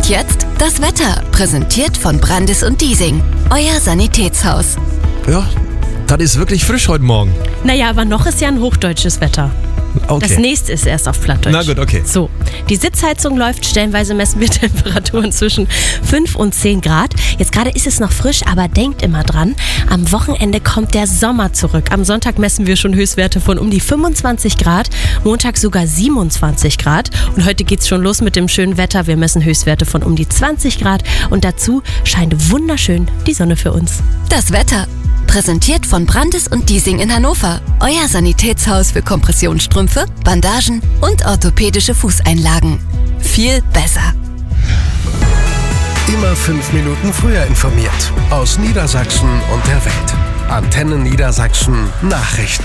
jetzt das Wetter, präsentiert von Brandis und Diesing, euer Sanitätshaus. Ja, das ist wirklich frisch heute Morgen. Naja, aber noch ist ja ein hochdeutsches Wetter. Okay. Das nächste ist erst auf Plattdeutsch. Na gut, okay. So, die Sitzheizung läuft, stellenweise messen wir Temperaturen zwischen 5 und 10 Grad. Jetzt gerade ist es noch frisch, aber denkt immer dran, am Wochenende kommt der Sommer zurück. Am Sonntag messen wir schon Höchstwerte von um die 25 Grad, Montag sogar 27 Grad. Und heute geht's schon los mit dem schönen Wetter. Wir messen Höchstwerte von um die 20 Grad und dazu scheint wunderschön die Sonne für uns. Das Wetter, präsentiert von Brandis und Diesing in Hannover, euer Sanitätshaus für Kompressionsstrümpfe, Bandagen und orthopädische Fußeinlagen. Viel besser. Immer 5 Minuten früher informiert. Aus Niedersachsen und der Welt. Antenne Niedersachsen Nachrichten.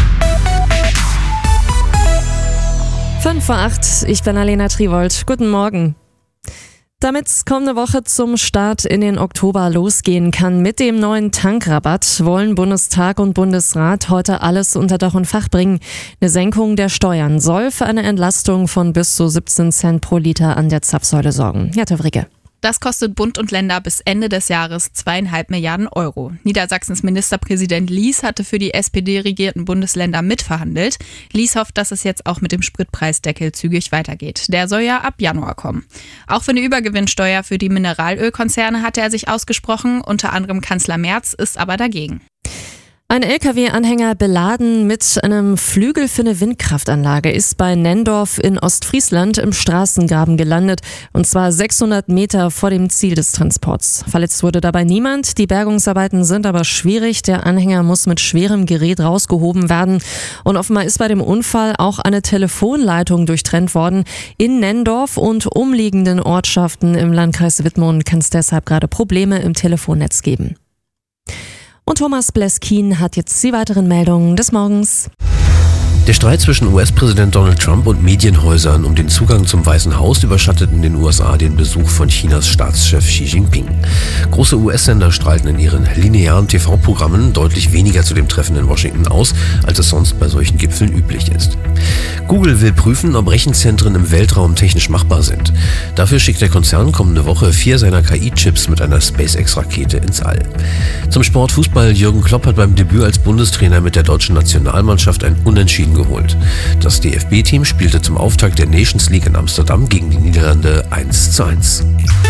5:08 Uhr, ich bin Alena Triwold. Guten Morgen. Damit es kommende Woche zum Start in den Oktober losgehen kann mit dem neuen Tankrabatt, wollen Bundestag und Bundesrat heute alles unter Dach und Fach bringen. Eine Senkung der Steuern soll für eine Entlastung von bis zu 17 Cent pro Liter an der Zapfsäule sorgen. Jette Fricke. Das kostet Bund und Länder bis Ende des Jahres 2,5 Milliarden Euro. Niedersachsens Ministerpräsident Lies hatte für die SPD-regierten Bundesländer mitverhandelt. Lies hofft, dass es jetzt auch mit dem Spritpreisdeckel zügig weitergeht. Der soll ja ab Januar kommen. Auch für eine Übergewinnsteuer für die Mineralölkonzerne hatte er sich ausgesprochen. Unter anderem Kanzler Merz ist aber dagegen. Ein LKW-Anhänger beladen mit einem Flügel für eine Windkraftanlage ist bei Nendorf in Ostfriesland im Straßengraben gelandet, und zwar 600 Meter vor dem Ziel des Transports. Verletzt wurde dabei niemand, die Bergungsarbeiten sind aber schwierig, der Anhänger muss mit schwerem Gerät rausgehoben werden und offenbar ist bei dem Unfall auch eine Telefonleitung durchtrennt worden. In Nendorf und umliegenden Ortschaften im Landkreis Wittmund kann es deshalb gerade Probleme im Telefonnetz geben. Und Thomas Bleskin hat jetzt die weiteren Meldungen des Morgens. Der Streit zwischen US-Präsident Donald Trump und Medienhäusern um den Zugang zum Weißen Haus überschattet in den USA den Besuch von Chinas Staatschef Xi Jinping. Große US-Sender strahlten in ihren linearen TV-Programmen deutlich weniger zu dem Treffen in Washington aus, als es sonst bei solchen Gipfeln üblich ist. Google will prüfen, ob Rechenzentren im Weltraum technisch machbar sind. Dafür schickt der Konzern kommende Woche 4 seiner KI-Chips mit einer SpaceX-Rakete ins All. Zum Sport Fußball: Jürgen Klopp hat beim Debüt als Bundestrainer mit der deutschen Nationalmannschaft ein Unentschieden geholt. Das DFB-Team spielte zum Auftakt der Nations League in Amsterdam gegen die Niederlande 1:1.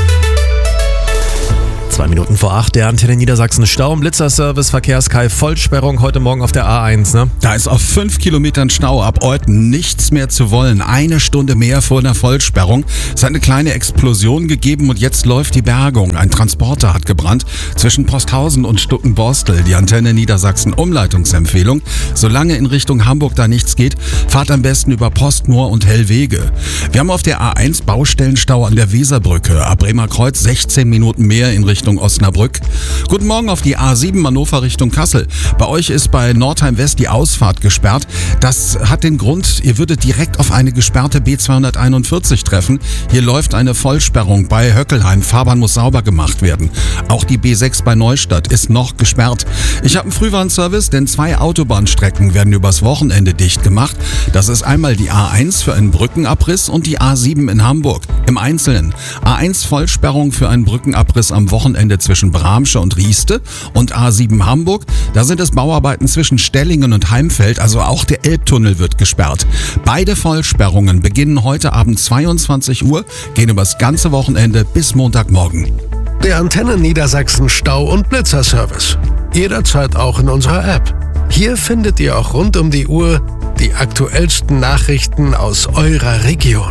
7:02, der Antenne Niedersachsen Stau- und Blitzerservice, Verkehrskai, Vollsperrung heute Morgen auf der A1, ne? Da ist auf 5 Kilometern Stau ab Olten nichts mehr zu wollen. 1 Stunde mehr vor einer Vollsperrung. Es hat eine kleine Explosion gegeben und jetzt läuft die Bergung. Ein Transporter hat gebrannt zwischen Posthausen und Stuckenborstel. Die Antenne Niedersachsen Umleitungsempfehlung: Solange in Richtung Hamburg da nichts geht, fahrt am besten über Postmoor und Hellwege. Wir haben auf der A1 Baustellenstau an der Weserbrücke. Ab Bremerkreuz 16 Minuten mehr in Richtung Osnabrück. Guten Morgen auf die A7 Hannover Richtung Kassel. Bei euch ist bei Nordheim West die Ausfahrt gesperrt. Das hat den Grund, ihr würdet direkt auf eine gesperrte B241 treffen. Hier läuft eine Vollsperrung bei Höckelheim. Fahrbahn muss sauber gemacht werden. Auch die B6 bei Neustadt ist noch gesperrt. Ich habe einen Frühwarnservice, denn 2 Autobahnstrecken werden übers Wochenende dicht gemacht. Das ist einmal die A1 für einen Brückenabriss und die A7 in Hamburg. Im Einzelnen: A1 Vollsperrung für einen Brückenabriss am Wochenende zwischen Bramsche und Rieste, und A7 Hamburg, da sind es Bauarbeiten zwischen Stellingen und Heimfeld, also auch der Elbtunnel wird gesperrt. Beide Vollsperrungen beginnen heute Abend 22 Uhr, gehen übers ganze Wochenende bis Montagmorgen. Der Antenne Niedersachsen Stau- und Blitzerservice. Jederzeit auch in unserer App. Hier findet ihr auch rund um die Uhr die aktuellsten Nachrichten aus eurer Region.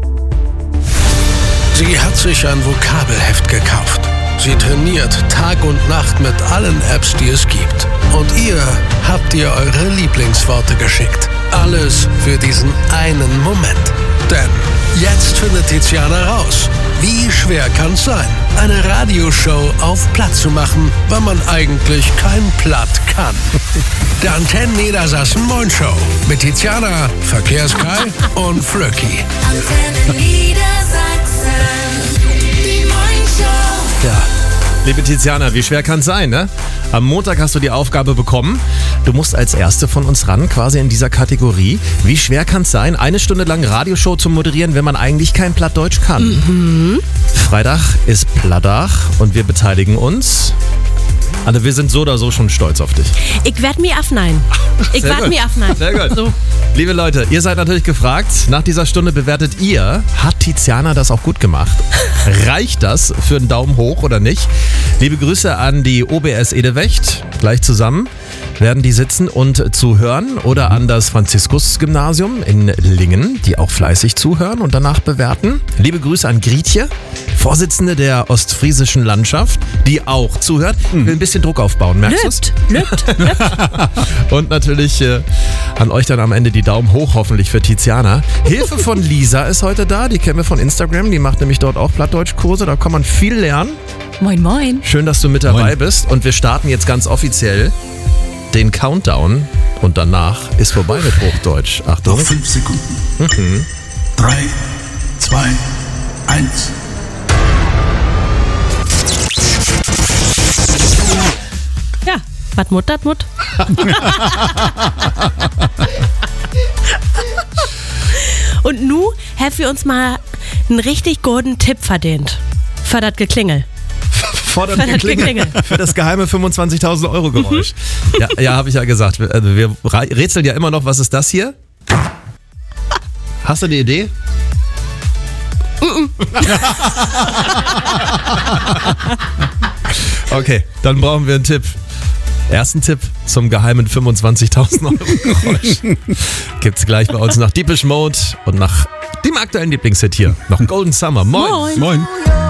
Sie hat sich ein Vokabelheft gekauft. Sie trainiert Tag und Nacht mit allen Apps, die es gibt. Und ihr habt ihr eure Lieblingsworte geschickt. Alles für diesen einen Moment. Denn jetzt findet Tiziana raus, wie schwer kann's sein, eine Radioshow auf Platt zu machen, wenn man eigentlich kein Platt kann. Der Antenne Niedersachsen Moin Show mit Tiziana, Verkehrskai und Flöcki. Antenne Niedersachsen, die Moin Show. Ja. Liebe Tiziana, wie schwer kann es sein, ne? Am Montag hast du die Aufgabe bekommen. Du musst als Erste von uns ran, quasi in dieser Kategorie. Wie schwer kann es sein, 1 Stunde lang Radioshow zu moderieren, wenn man eigentlich kein Plattdeutsch kann? Freitag ist Plattag und wir beteiligen uns. Also wir sind so oder so schon stolz auf dich. Ich werd mir afnein. Ich Sehr werd gut. mir afnein. Sehr gut. So. Liebe Leute, ihr seid natürlich gefragt. Nach dieser Stunde bewertet ihr, hat Tiziana das auch gut gemacht? Reicht das für einen Daumen hoch oder nicht? Liebe Grüße an die OBS Edewecht. Gleich zusammen werden die sitzen und zuhören. Oder an das Franziskus-Gymnasium in Lingen, die auch fleißig zuhören und danach bewerten. Liebe Grüße an Grietje, Vorsitzende der Ostfriesischen Landschaft, die auch zuhört. Will ein bisschen Druck aufbauen, merkst du es? Lübt. Und natürlich an euch dann am Ende die Daumen hoch, hoffentlich für Tiziana. Hilfe von Lisa ist heute da, die kennen wir von Instagram, die macht nämlich dort auch Plattdeutschkurse, da kann man viel lernen. Moin, moin. Schön, dass du mit dabei bist und wir starten jetzt ganz offiziell den Countdown und danach ist vorbei mit Hochdeutsch. Achtung. Noch 5 Sekunden. 3, 2, 1. Ja, wat Mut, dat Mut. Und nu haben wir uns mal einen richtig guten Tipp verdient. Für das Geklingel. Fordert Geklingel für das geheime 25.000 Euro Geräusch. Ja, habe ich ja gesagt. Wir rätseln ja immer noch, was ist das hier? Hast du eine Idee? Okay, dann brauchen wir einen Tipp. Ersten Tipp zum geheimen 25.000 Euro Geräusch gibt's gleich bei uns nach Deepish Mode und nach dem aktuellen Lieblingshit hier. Noch Golden Summer. Moin. Moin. Moin.